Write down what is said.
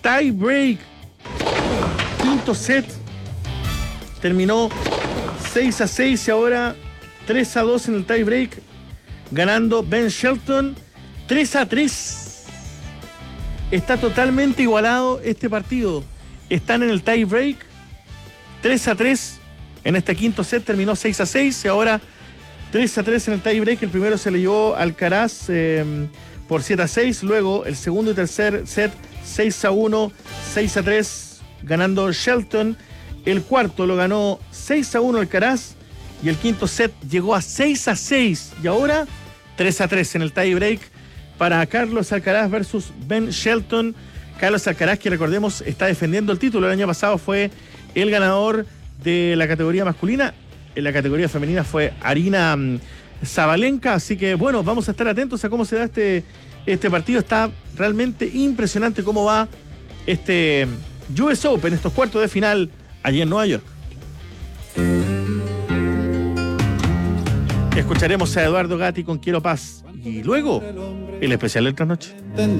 tie break. Quinto set. Terminó 6-6 y ahora 3-2 en el tie break. Ganando Ben Shelton 3-3. Está totalmente igualado este partido. Están en el tie break 3-3. En este quinto set terminó 6-6 y ahora 3-3 en el tie break. El primero se le llevó Alcaraz por 7-6. Luego el segundo y tercer set 6-1, 6-3, ganando Shelton. El cuarto lo ganó 6-1 Alcaraz. Y el quinto set llegó a 6-6. Y ahora 3-3 en el tie break para Carlos Alcaraz versus Ben Shelton. Carlos Alcaraz, que recordemos está defendiendo el título. El año pasado fue el ganador de la categoría masculina. En la categoría femenina fue Arina Zabalenka. Así que bueno, vamos a estar atentos a cómo se da este partido. Está realmente impresionante cómo va este US Open, estos cuartos de final allí en Nueva York. Escucharemos a Eduardo Gatti con Quiero Paz y luego el especial del trasnoche.